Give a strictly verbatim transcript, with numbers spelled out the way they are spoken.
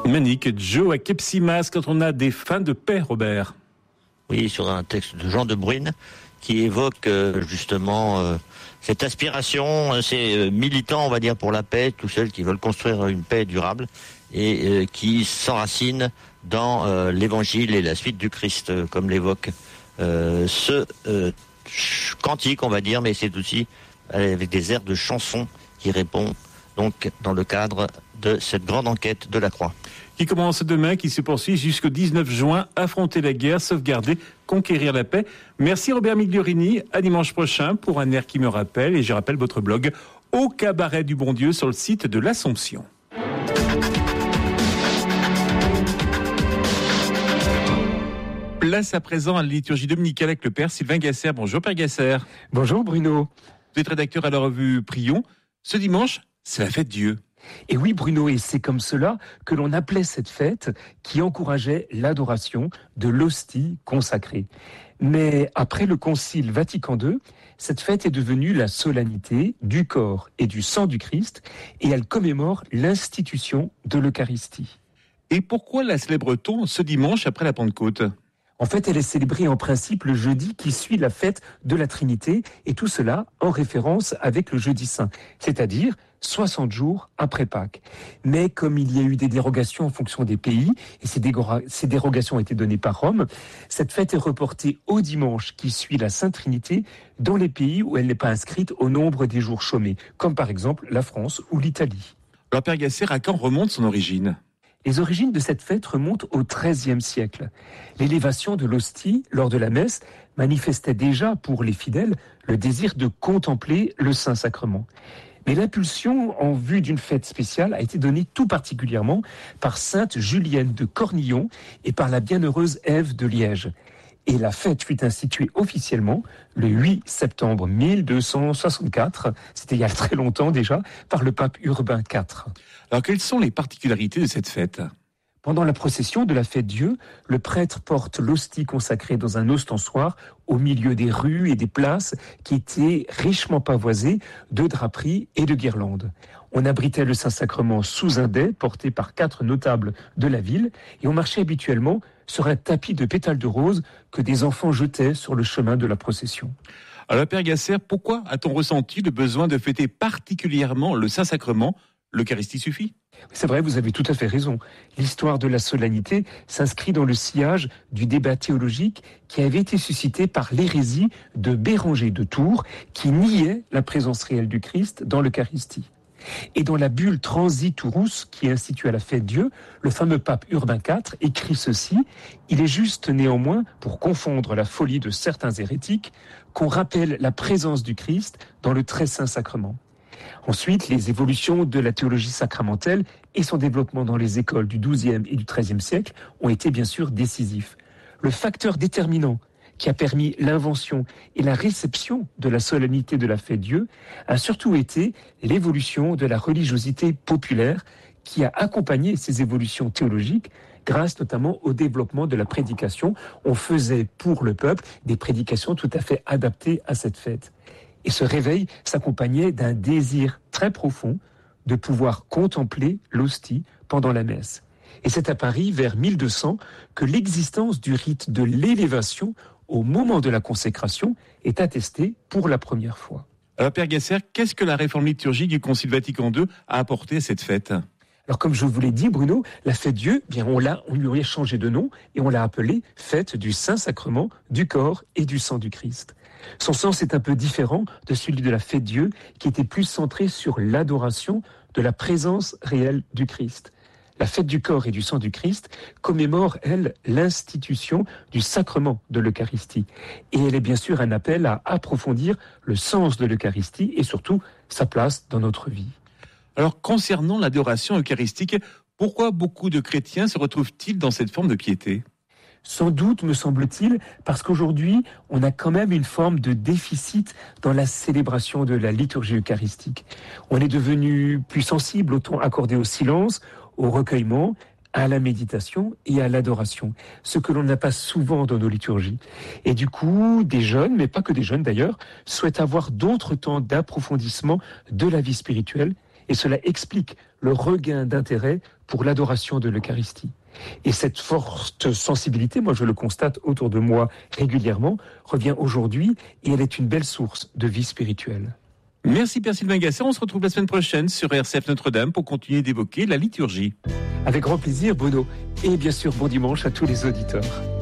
Manique, Joe à Kepsimas, quand on a des fins de paix, Robert. Oui, sur un texte de Jean de Bruyne qui évoque euh, justement euh, cette aspiration, euh, ces euh, militants, on va dire, pour la paix, tous ceux qui veulent construire une paix durable et euh, qui s'enracinent dans euh, l'évangile et la suite du Christ, euh, comme l'évoque euh, ce euh, cantique, on va dire, mais c'est aussi avec des airs de chansons qui répond donc dans le cadre de cette grande enquête de la Croix. Qui commence demain, qui se poursuit jusqu'au dix-neuf juin, affronter la guerre, sauvegarder, conquérir la paix. Merci Robert Migliorini, à dimanche prochain pour un air qui me rappelle, et je rappelle votre blog Au Cabaret du Bon Dieu sur le site de l'Assomption. Place à présent à la liturgie dominicale avec le Père Sylvain Gasser. Bonjour Père Gasser. Bonjour Bruno. Vous êtes rédacteur à la revue Prions. Ce dimanche, c'est la fête Dieu. Et oui Bruno, et c'est comme cela que l'on appelait cette fête qui encourageait l'adoration de l'hostie consacrée. Mais après le Concile Vatican deux, cette fête est devenue la solennité du corps et du sang du Christ, et elle commémore l'institution de l'Eucharistie. Et pourquoi la célèbre-t-on ce dimanche après la Pentecôte ? En fait, elle est célébrée en principe le jeudi qui suit la fête de la Trinité, et tout cela en référence avec le jeudi saint, c'est-à-dire soixante jours après Pâques. Mais comme il y a eu des dérogations en fonction des pays, et ces, dégora- ces dérogations ont été données par Rome, cette fête est reportée au dimanche qui suit la Sainte Trinité dans les pays où elle n'est pas inscrite au nombre des jours chômés, comme par exemple la France ou l'Italie. Alors Père Gasser, à quand remonte son origine ? Les origines de cette fête remontent au treizième siècle. L'élévation de l'hostie lors de la messe manifestait déjà pour les fidèles le désir de contempler le Saint-Sacrement. Mais l'impulsion en vue d'une fête spéciale a été donnée tout particulièrement par sainte Julienne de Cornillon et par la bienheureuse Ève de Liège. Et la fête fut instituée officiellement le huit septembre mille deux cent soixante-quatre, c'était il y a très longtemps déjà, par le pape Urbain quatre. Alors quelles sont les particularités de cette fête ? Pendant la procession de la fête Dieu, le prêtre porte l'hostie consacrée dans un ostensoir au milieu des rues et des places qui étaient richement pavoisées de draperies et de guirlandes. On abritait le Saint-Sacrement sous un dais porté par quatre notables de la ville et on marchait habituellement sur un tapis de pétales de rose que des enfants jetaient sur le chemin de la procession. Alors Père Gasser, pourquoi a-t-on ressenti le besoin de fêter particulièrement le Saint-Sacrement ? L'Eucharistie suffit ? C'est vrai, vous avez tout à fait raison. L'histoire de la solennité s'inscrit dans le sillage du débat théologique qui avait été suscité par l'hérésie de Béranger de Tours, qui niait la présence réelle du Christ dans l'Eucharistie. Et dans la bulle Transiturus qui institue à la fête Dieu, le fameux pape Urbain quatre écrit ceci: « Il est juste néanmoins, pour confondre la folie de certains hérétiques, qu'on rappelle la présence du Christ dans le très saint sacrement. » Ensuite, les évolutions de la théologie sacramentelle et son développement dans les écoles du douzième et du treizième siècle ont été bien sûr décisifs. Le facteur déterminant qui a permis l'invention et la réception de la solennité de la fête Dieu a surtout été l'évolution de la religiosité populaire qui a accompagné ces évolutions théologiques grâce notamment au développement de la prédication. On faisait pour le peuple des prédications tout à fait adaptées à cette fête. Et ce réveil s'accompagnait d'un désir très profond de pouvoir contempler l'hostie pendant la messe. Et c'est à Paris, vers mille deux cents, que l'existence du rite de l'élévation au moment de la consécration est attestée pour la première fois. Alors Père Gasser, qu'est-ce que la réforme liturgique du Concile Vatican deux a apporté à cette fête ? Alors comme je vous l'ai dit Bruno, la fête Dieu, bien on l'a, on lui a changé de nom et on l'a appelée fête du Saint-Sacrement, du corps et du sang du Christ. Son sens est un peu différent de celui de la fête Dieu qui était plus centrée sur l'adoration de la présence réelle du Christ. La fête du corps et du sang du Christ commémore, elle, l'institution du sacrement de l'Eucharistie. Et elle est bien sûr un appel à approfondir le sens de l'Eucharistie et surtout sa place dans notre vie. Alors, concernant l'adoration eucharistique, pourquoi beaucoup de chrétiens se retrouvent-ils dans cette forme de piété ? Sans doute, me semble-t-il, parce qu'aujourd'hui, on a quand même une forme de déficit dans la célébration de la liturgie eucharistique. On est devenu plus sensible au temps accordé au silence, au recueillement, à la méditation et à l'adoration, ce que l'on n'a pas souvent dans nos liturgies. Et du coup, des jeunes, mais pas que des jeunes d'ailleurs, souhaitent avoir d'autres temps d'approfondissement de la vie spirituelle, et cela explique le regain d'intérêt pour l'adoration de l'Eucharistie. Et cette forte sensibilité, moi je le constate autour de moi régulièrement, revient aujourd'hui et elle est une belle source de vie spirituelle. Merci Père Sylvain Gasset, on se retrouve la semaine prochaine sur R C F Notre-Dame pour continuer d'évoquer la liturgie. Avec grand plaisir Bruno, et bien sûr bon dimanche à tous les auditeurs.